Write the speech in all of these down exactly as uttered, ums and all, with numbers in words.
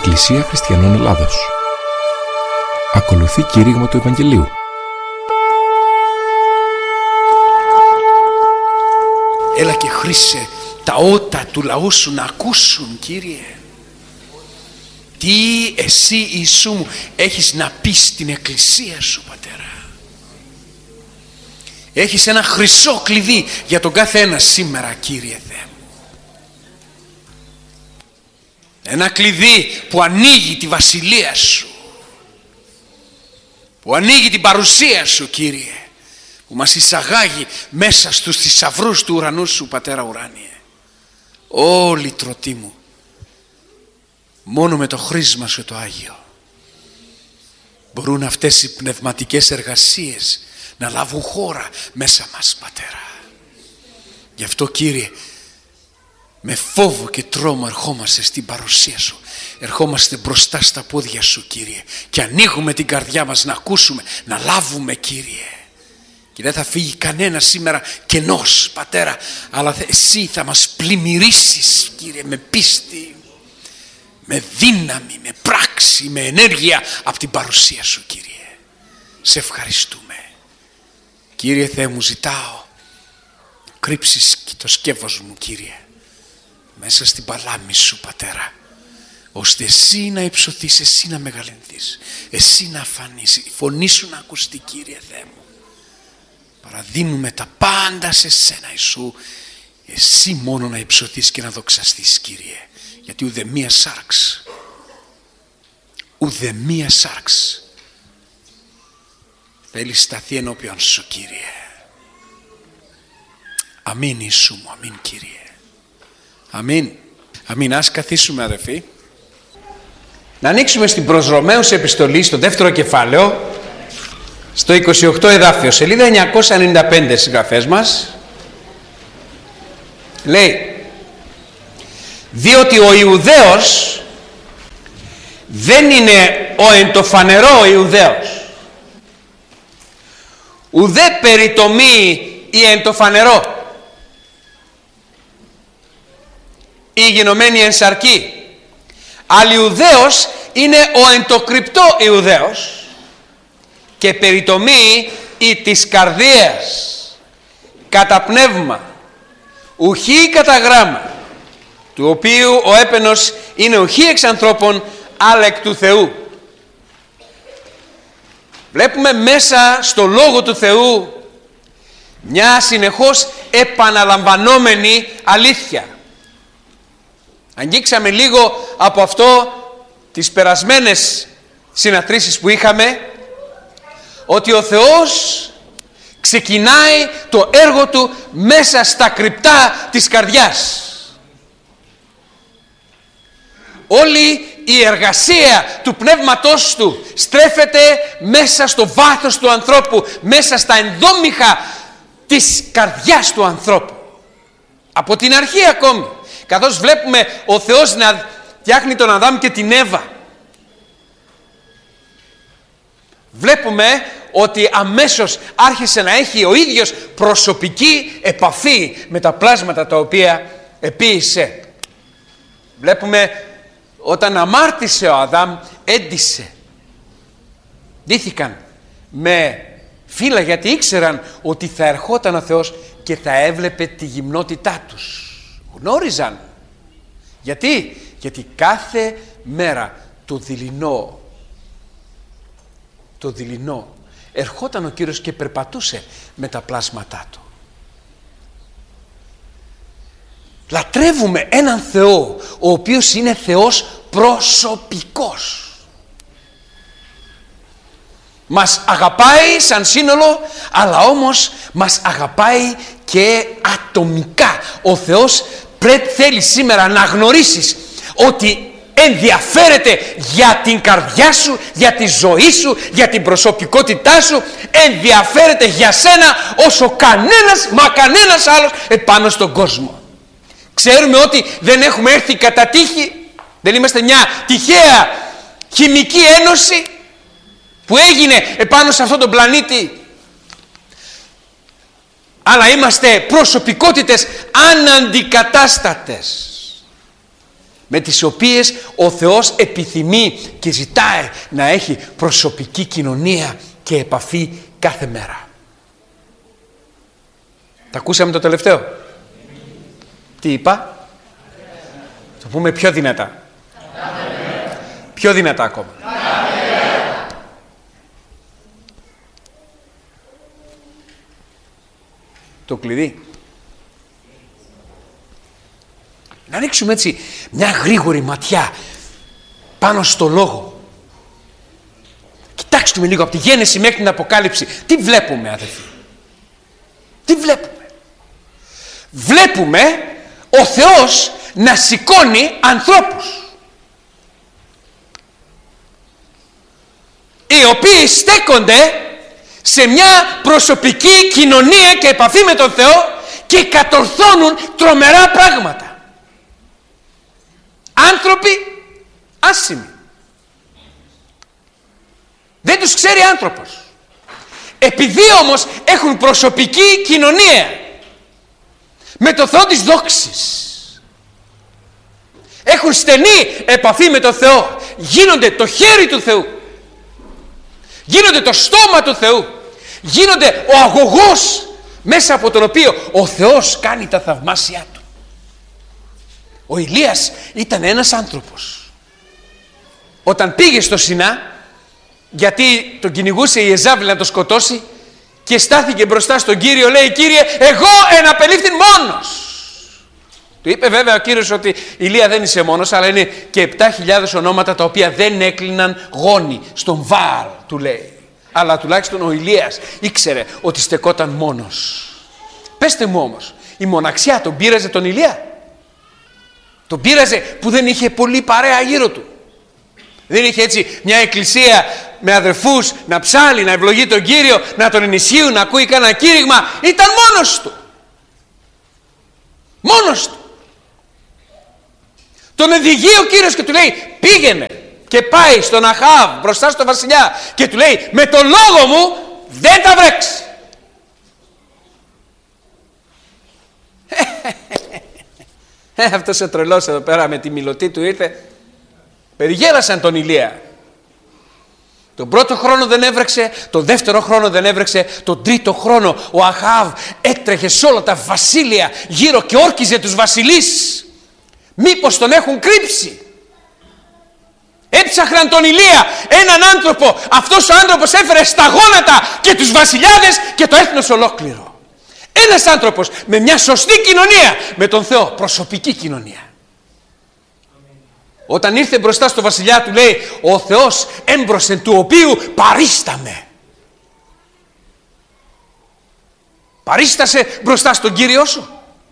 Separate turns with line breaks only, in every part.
Εκκλησία Χριστιανών Ελλάδος. Ακολουθεί κήρυγμα του Ευαγγελίου.
Έλα και χρήσε τα ότα του λαού σου να ακούσουν, Κύριε. Τι εσύ, Ιησού μου, έχεις να πεις στην Εκκλησία σου, Πατέρα. Έχεις ένα χρυσό κλειδί για τον κάθε ένα σήμερα, Κύριε Θεέ μου. Ένα κλειδί που ανοίγει τη βασιλεία σου, που ανοίγει την παρουσία σου, Κύριε, που μας εισαγάγει μέσα στους θησαυρούς του ουρανού σου, Πατέρα ουράνιε. Ω λυτρωτή μου, μόνο με το χρήσμα σου το Άγιο μπορούν αυτές οι πνευματικές εργασίες να λάβουν χώρα μέσα μας, Πατέρα. Γι' αυτό, Κύριε, με φόβο και τρόμο ερχόμαστε στην παρουσία σου. Ερχόμαστε μπροστά στα πόδια σου, Κύριε, και ανοίγουμε την καρδιά μας να ακούσουμε, να λάβουμε, Κύριε. Και δεν θα φύγει κανένα σήμερα κενός, Πατέρα, αλλά εσύ θα μας πλημμυρίσεις, Κύριε, με πίστη, με δύναμη, με πράξη, με ενέργεια από την παρουσία σου, Κύριε. Σε ευχαριστούμε. Κύριε Θεέ μου, ζητάω κρύψεις και το σκεύος μου, Κύριε, μέσα στην παλάμη σου, Πατέρα, ώστε εσύ να υψωθείς, εσύ να μεγαλυνθείς, εσύ να φανείς, η φωνή σου να ακουστεί, Κύριε Θεέ μου. Παραδίνουμε τα πάντα σε σένα, Ιησού, εσύ μόνο να υψωθείς και να δοξαστείς, Κύριε, γιατί ουδε μία σάρξ, ουδε μία σάρξ θέλει σταθεί ενώπιον σου, Κύριε. Αμήν, Ιησού μου, αμήν, Κύριε. Αμήν. Αμήν. Ας καθίσουμε, αδερφοί. Να ανοίξουμε στην προς Ρωμαίους επιστολή, στο δεύτερο κεφάλαιο, στο είκοσι οκτώ εδάφιο, σελίδα εννιακόσια ενενήντα πέντε συγγραφές μας. Λέει, διότι ο Ιουδαίος δεν είναι ο εν το φανερό Ιουδαίος, ουδέ περιτομή ή εν το φανερό, ή γενομένη εν σαρκή, αλλά Ιουδαίος είναι ο εν το κρυπτό Ιουδαίος, και περιτομή ή της καρδίας, κατά πνεύμα, ουχή κατά γράμμα, του οποίου ο έπαινος είναι ουχή εξ ανθρώπων, αλλά εκ του Θεού. Βλέπουμε μέσα στο Λόγο του Θεού μια συνεχώς επαναλαμβανόμενη αλήθεια. Αγγίξαμε λίγο από αυτό τις περασμένες συναντήσεις που είχαμε, ότι ο Θεός ξεκινάει το έργο Του μέσα στα κρυπτά της καρδιάς. Όλη η εργασία του Πνεύματός Του στρέφεται μέσα στο βάθος του ανθρώπου, μέσα στα ενδόμηχα της καρδιάς του ανθρώπου. Από την αρχή ακόμη, καθώς βλέπουμε ο Θεός να φτιάχνει τον Αδάμ και την Εύα, βλέπουμε ότι αμέσως άρχισε να έχει ο ίδιος προσωπική επαφή με τα πλάσματα τα οποία επίησε. Βλέπουμε όταν αμάρτησε ο Αδάμ, έντυσε. Ντύθηκαν με φύλλα, γιατί ήξεραν ότι θα ερχόταν ο Θεός και θα έβλεπε τη γυμνότητά τους. Γνώριζαν. Γιατί? Γιατί κάθε μέρα το δειλινό, το δειλινό, ερχόταν ο Κύριος και περπατούσε με τα πλάσματά Του. Λατρεύουμε έναν Θεό, ο οποίος είναι Θεός προσωπικός. Μας αγαπάει σαν σύνολο, αλλά όμως μας αγαπάει και ατομικά. Ο Θεός πρέπει, θέλει σήμερα να γνωρίσεις ότι ενδιαφέρεται για την καρδιά σου, για τη ζωή σου, για την προσωπικότητά σου. Ενδιαφέρεται για σένα όσο κανένας, μα κανένας άλλος επάνω στον κόσμο. Ξέρουμε ότι δεν έχουμε έρθει κατά τύχη, δεν είμαστε μια τυχαία χημική ένωση που έγινε επάνω σε αυτόν τον πλανήτη, αλλά είμαστε προσωπικότητες αναντικατάστατες. με τις οποίες ο Θεός επιθυμεί και ζητάει να έχει προσωπική κοινωνία και επαφή κάθε μέρα. Τα ακούσαμε το τελευταίο? Τι είπα? Το πούμε πιο δυνατά. Πιο δυνατά ακόμα. Το κλειδί. Να ρίξουμε έτσι μια γρήγορη ματιά πάνω στο λόγο. Κοιτάξτε λίγο από τη Γένεση μέχρι την Αποκάλυψη. Τι βλέπουμε, αδελφοί? Τι βλέπουμε? Βλέπουμε ο Θεός να σηκώνει ανθρώπους, οι οποίοι στέκονται σε μια προσωπική κοινωνία και επαφή με τον Θεό και κατορθώνουν τρομερά πράγματα. Άνθρωποι άσημοι. Δεν τους ξέρει άνθρωπος. Επειδή όμως έχουν προσωπική κοινωνία με το Θεό της δόξης, έχουν στενή επαφή με τον Θεό, γίνονται το χέρι του Θεού, γίνονται το στόμα του Θεού, γίνονται ο αγωγός μέσα από τον οποίο ο Θεός κάνει τα θαυμάσια του. Ο Ηλίας ήταν ένας άνθρωπος. Όταν πήγε στο Σινά, γιατί τον κυνηγούσε η Ιεζάβελ να τον σκοτώσει, και στάθηκε μπροστά στον Κύριο, λέει: Κύριε, εγώ εναπελήφθην μόνος. Του είπε βέβαια ο Κύριος ότι Ηλία δεν είσαι μόνος, αλλά είναι και επτά χιλιάδες ονόματα τα οποία δεν έκλειναν γόνοι στον Βαάλ, του λέει. Αλλά τουλάχιστον ο Ηλίας ήξερε ότι στεκόταν μόνος. Πέστε μου όμως, η μοναξιά τον πείραζε τον Ηλία? Τον πείραζε που δεν είχε πολύ παρέα γύρω του? Δεν είχε έτσι μια εκκλησία με αδερφούς να ψάλει, να ευλογεί τον Κύριο, να τον ενισχύουν, να ακούει κανένα κήρυγμα? Ήταν μόνος του. Μόνος του. Τον οδηγεί ο Κύριος και του λέει: πήγαινε. Και πάει στον Αχάβ μπροστά στο βασιλιά και του λέει: με το λόγο μου δεν θα βρέξει. Ε, αυτός ο τρελός εδώ πέρα με τη μιλωτή του ήρθε. Περιγέλασαν τον Ηλία. Τον πρώτο χρόνο δεν έβρεξε, τον δεύτερο χρόνο δεν έβρεξε, τον τρίτο χρόνο ο Αχάβ έτρεχε σε όλα τα βασίλεια γύρω και όρκιζε τους βασιλείς. Μήπως τον έχουν κρύψει? Έψαχναν τον Ηλία, έναν άνθρωπο. Αυτός ο άνθρωπος έφερε στα γόνατα και τους βασιλιάδες και το έθνος ολόκληρο. Ένας άνθρωπος με μια σωστή κοινωνία με τον Θεό, προσωπική κοινωνία. Όταν ήρθε μπροστά στο βασιλιά του λέει: ο Θεός έμπροσθεν του οποίου παρίσταμε. Παρίστασε μπροστά στον Κύριό σου?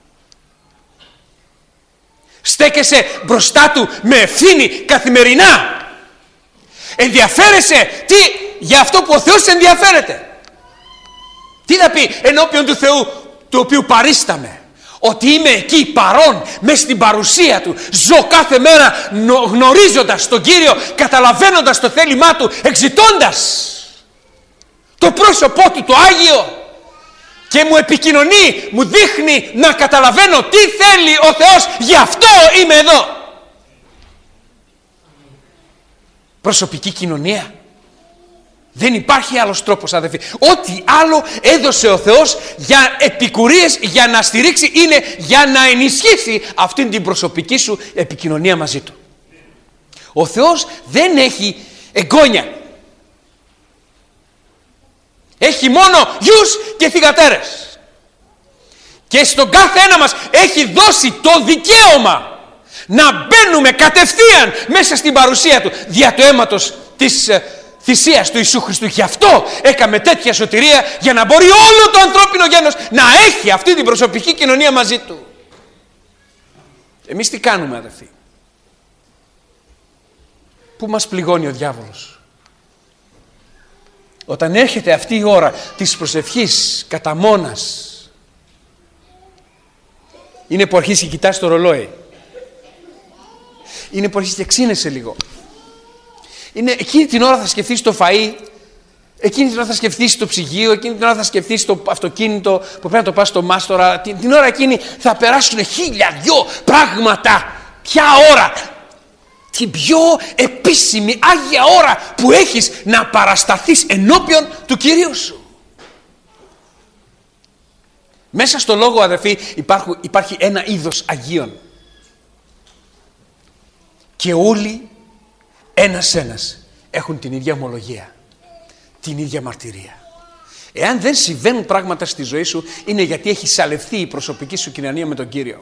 Στέκεσαι μπροστά του με ευθύνη καθημερινά? Ενδιαφέρεσαι τι για αυτό που ο Θεός ενδιαφέρεται? Τι θα πει ενώπιον του Θεού του οποίου παρίσταμε? Ότι είμαι εκεί παρόν μες στην παρουσία του, ζω κάθε μέρα γνωρίζοντας τον Κύριο, καταλαβαίνοντας το θέλημά του, εξητώντας το πρόσωπό του το Άγιο, και μου επικοινωνεί, μου δείχνει να καταλαβαίνω τι θέλει ο Θεός, γι' αυτό είμαι εδώ. Προσωπική κοινωνία. Δεν υπάρχει άλλος τρόπος, αδελφοί. Ό,τι άλλο έδωσε ο Θεός για επικουρίες, για να στηρίξει, είναι για να ενισχύσει αυτήν την προσωπική σου επικοινωνία μαζί του. Ο Θεός δεν έχει εγγόνια. Έχει μόνο γιους και θυγατέρες. Και στον κάθε ένα μας έχει δώσει το δικαίωμα να μπαίνουμε κατευθείαν μέσα στην παρουσία του δια του αίματος της θυσίας του Ιησού Χριστού. Γι' αυτό έκαμε τέτοια σωτηρία, για να μπορεί όλο το ανθρώπινο γένος να έχει αυτή την προσωπική κοινωνία μαζί του. Εμείς τι κάνουμε, αδελφοί? Πού μας πληγώνει ο διάβολος? Όταν έρχεται αυτή η ώρα της προσευχής κατά μόνας, είναι που αρχίσει και κοιτάς το ρολόι. Είναι που αρχίσει και ξύνεσαι λίγο. Είναι εκείνη την ώρα θα σκεφτείς το φαΐ, εκείνη την ώρα θα σκεφτείς το ψυγείο, εκείνη την ώρα θα σκεφτείς το αυτοκίνητο που πρέπει να το πας στο μάστορα. Την, την ώρα εκείνη θα περάσουν χίλια δυο πράγματα Ποια ώρα? Την πιο επίσημη Άγια ώρα που έχεις να παρασταθείς ενώπιον του Κυρίου σου. Μέσα στο λόγο, αδερφοί, υπάρχουν, υπάρχει ένα είδος Αγίων. Και όλοι ένας ένας έχουν την ίδια ομολογία, την ίδια μαρτυρία. Εάν δεν συμβαίνουν πράγματα στη ζωή σου, είναι γιατί έχει σαλευθεί η προσωπική σου κοινωνία με τον Κύριο.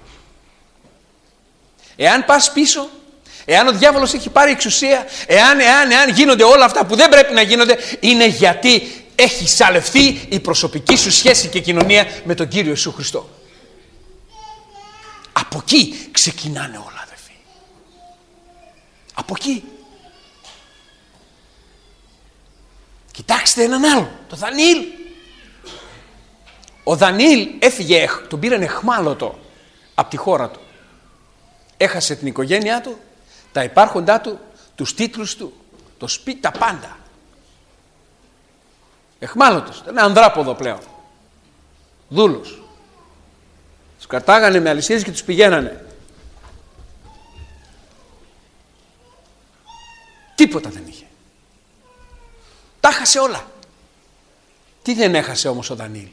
Εάν πας πίσω, εάν ο διάβολος έχει πάρει εξουσία, εάν, εάν, εάν γίνονται όλα αυτά που δεν πρέπει να γίνονται, είναι γιατί έχει σαλευθεί η προσωπική σου σχέση και κοινωνία με τον Κύριο Ιησού Χριστό. Από εκεί ξεκινάνε όλα, αδερφοί. Από εκεί. Κοιτάξτε έναν άλλο, τον Δανιήλ. Ο Δανιήλ έφυγε, τον πήραν εχμάλωτο από τη χώρα του. Έχασε την οικογένειά του, τα υπάρχοντά του, τους τίτλους του, το σπίτι, τα πάντα. Εχμάλωτος, δεν είναι ανδράποδο πλέον. Δούλος. Τους κρατάγανε με αλυσίδες και τους πηγαίνανε. Τίποτα δεν είχε. Τα έχασε όλα. Τι δεν έχασε όμως ο Δανιήλ?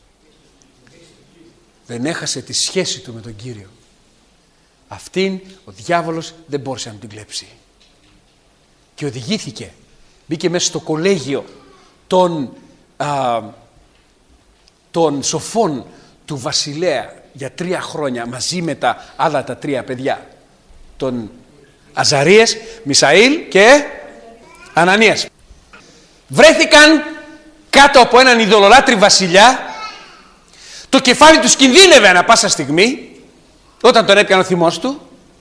Δεν έχασε τη σχέση του με τον Κύριο. Αυτήν ο διάβολος δεν μπόρεσε να την κλέψει. Και οδηγήθηκε. Μπήκε μέσα στο κολέγιο των, α, των σοφών του βασιλέα για τρία χρόνια μαζί με τα άλλα τα τρία παιδιά. Τον Αζαρίες, Μισαήλ και Ανανίας. Βρέθηκαν κάτω από έναν ειδωλολάτρη βασιλιά. Το κεφάλι τους κινδύνευε ανα πάσα στιγμή όταν τον έπιανε ο θυμός του.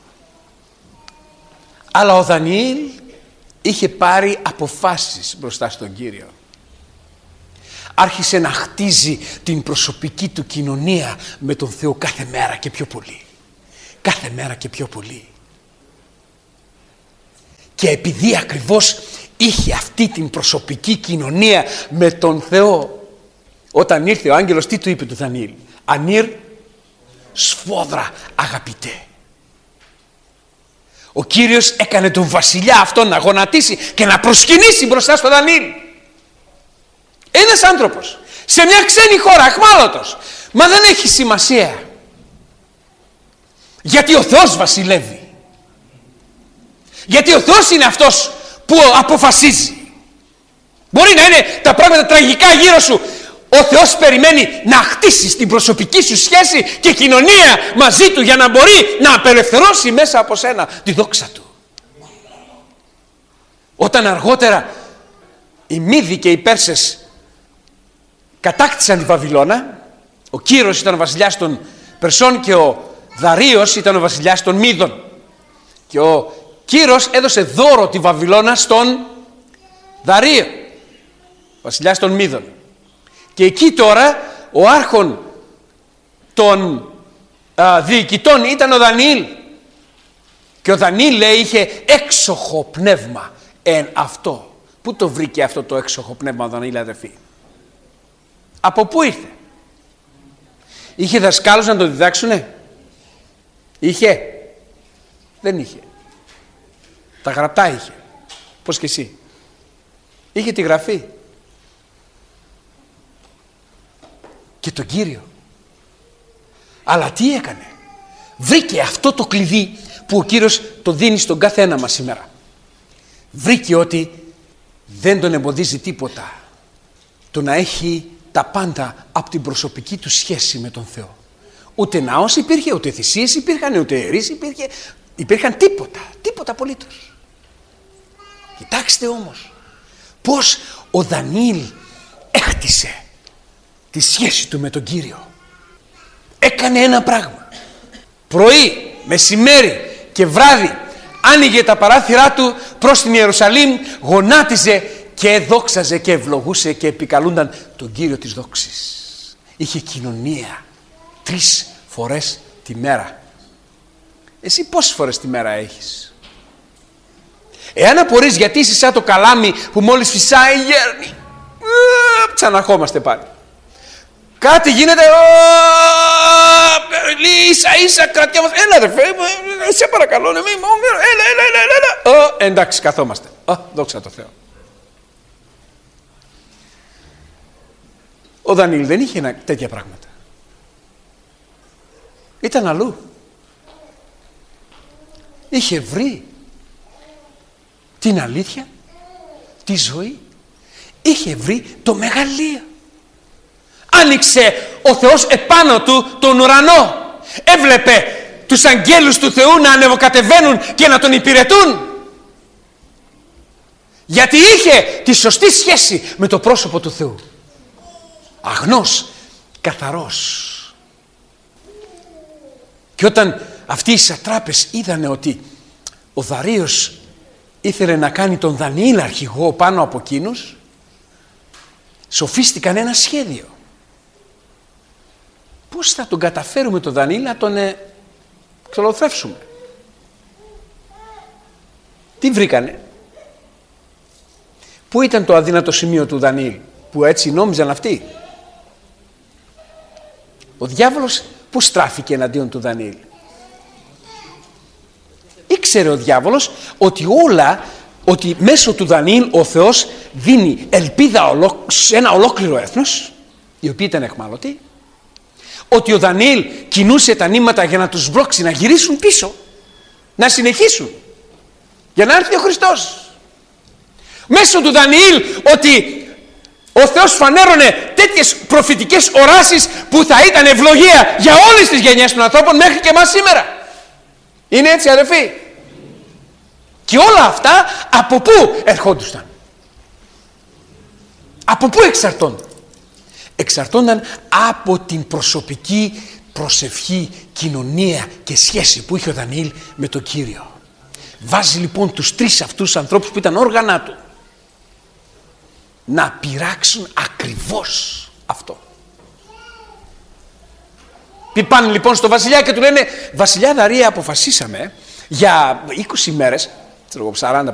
Αλλά ο Δανιήλ είχε πάρει αποφάσεις μπροστά στον Κύριο. Άρχισε να χτίζει την προσωπική του κοινωνία με τον Θεό κάθε μέρα και πιο πολύ. Κάθε μέρα και πιο πολύ. Και επειδή ακριβώς είχε αυτή την προσωπική κοινωνία με τον Θεό, όταν ήρθε ο άγγελος, τι του είπε του Δανιήλ? Ανήρ σφόδρα αγαπητέ. Ο Κύριος έκανε τον βασιλιά αυτόν να γονατίσει και να προσκυνήσει μπροστά στο Δανιήλ. Ένας άνθρωπος σε μια ξένη χώρα, αχμάλωτος, μα δεν έχει σημασία, γιατί ο Θεός βασιλεύει. Γιατί ο Θεός είναι αυτός που αποφασίζει. Μπορεί να είναι τα πράγματα τραγικά γύρω σου, ο Θεός περιμένει να χτίσεις την προσωπική σου σχέση και κοινωνία μαζί του για να μπορεί να απελευθερώσει μέσα από σένα τη δόξα του. Όταν αργότερα οι Μήδοι και οι Πέρσες κατάκτησαν τη Βαβυλώνα, ο Κύρος ήταν ο βασιλιάς των Περσών και ο Δαρίος ήταν ο βασιλιάς των Μήδων. Και ο Κύρος έδωσε δώρο τη Βαβυλώνα στον Δαρίο, βασιλιάς των Μήδων. Και εκεί τώρα ο άρχον των α, διοικητών ήταν ο Δανιήλ. Και ο Δανιήλ, λέει, είχε έξοχο πνεύμα εν αυτό. Πού το βρήκε αυτό το έξοχο πνεύμα ο Δανιήλ, αδερφοί? Από πού ήρθε? Είχε δασκάλους να το διδάξουνε? Είχε? Δεν είχε. Τα γραπτά είχε. Πώς και εσύ? Είχε τη γραφή. Και τον Κύριο. Αλλά τι έκανε? Βρήκε αυτό το κλειδί που ο Κύριος το δίνει στον κάθε ένα μας σήμερα. Βρήκε ότι δεν τον εμποδίζει τίποτα το να έχει τα πάντα από την προσωπική του σχέση με τον Θεό. Ούτε ναός υπήρχε, ούτε θυσίες υπήρχαν, ούτε ιερείς υπήρχε, υπήρχαν τίποτα, τίποτα απολύτως. Κοιτάξτε όμως πως ο Δανιήλ έχτισε τη σχέση του με τον Κύριο. Έκανε ένα πράγμα. Πρωί, μεσημέρι και βράδυ άνοιγε τα παράθυρά του προς την Ιερουσαλήμ, γονάτιζε και δόξαζε και ευλογούσε και επικαλούνταν τον Κύριο της δόξης. Είχε κοινωνία τρεις φορές τη μέρα. Εσύ πόσες φορές τη μέρα έχεις? Εάν απορείς γιατί είσαι σαν το καλάμι που μόλις φυσάει γέρνει, ξαναρχόμαστε πάλι. κάτι γίνεται, ίσα ίσα κρατιόμαστε, έλα αδερφέ, σε παρακαλώ, έλα, έλα, έλα, έλα. Εντάξει, καθόμαστε. Δόξα τω Θεώ. Ο Δανιήλ δεν είχε τέτοια πράγματα. Ήταν αλλού. Είχε βρει την αλήθεια, τη ζωή. Είχε βρει το μεγαλείο. Άνοιξε ο Θεός επάνω του τον ουρανό. Έβλεπε τους αγγέλους του Θεού να ανεβοκατεβαίνουν και να τον υπηρετούν. Γιατί είχε τη σωστή σχέση με το πρόσωπο του Θεού. Αγνός, καθαρός. Και όταν αυτοί οι σατράπες είδανε ότι ο Δαρείος ήθελε να κάνει τον Δανιήλ αρχηγό πάνω από εκείνους, σοφίστηκαν ένα σχέδιο. Πώς θα τον καταφέρουμε τον Δανιήλ να τον ε, ξολοθρεύσουμε. Τι βρήκανε? Πού ήταν το αδύνατο σημείο του Δανιήλ, που έτσι νόμιζαν αυτοί? Ο διάβολος που στράφηκε εναντίον του Δανιήλ? Ήξερε ο διάβολος ότι όλα, ότι μέσω του Δανιήλ ο Θεός δίνει ελπίδα σε ένα ολόκληρο έθνος, οι οποίοι ήταν εχμάλωτοι, ότι ο Δανιήλ κινούσε τα νήματα για να τους μπλόξει να γυρίσουν πίσω, να συνεχίσουν, για να έρθει ο Χριστός. Μέσω του Δανιήλ ότι ο Θεός φανέρωνε τέτοιες προφητικές οράσεις που θα ήταν ευλογία για όλες τις γενιές των ανθρώπων μέχρι και εμάς σήμερα. Είναι έτσι αδελφοί? Και όλα αυτά από πού ερχόντουσαν? Από πού εξαρτώνταν? Εξαρτώνταν από την προσωπική προσευχή, κοινωνία και σχέση που είχε ο Δανιήλ με τον Κύριο. Βάζει λοιπόν τους τρεις αυτούς ανθρώπους που ήταν όργανά του να πειράξουν ακριβώς αυτό. Πάνε λοιπόν στο βασιλιά και του λένε: βασιλιά Δαρία, αποφασίσαμε για είκοσι μέρες, σαράντα